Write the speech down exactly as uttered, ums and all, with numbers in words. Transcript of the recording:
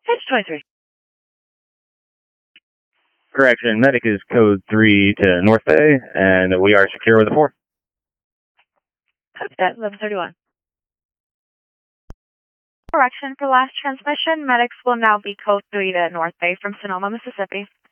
Edge twenty-three. Correction, medic is code three to North Bay, and we are secure with a four. Copy that, eleven thirty-one. Correction, for last transmission, medics will now be code three to North Bay from Sonoma, Mississippi.